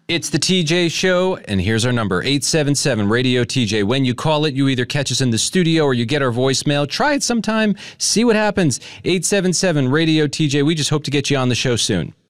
It's the TJ Show, and here's our number, 877-RADIO-TJ. When you call it, you either catch us in the studio or you get our voicemail. Try it sometime. See what happens. 877-RADIO-TJ. We just hope to get you on the show soon.